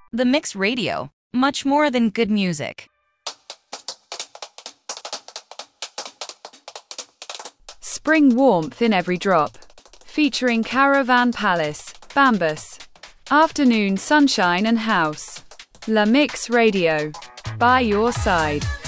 The Mix Radio, much more than good music. Spring warmth in every drop. Featuring Caravan Palace, Bambus. Afternoon sunshine and house. La Mix Radio. By your side.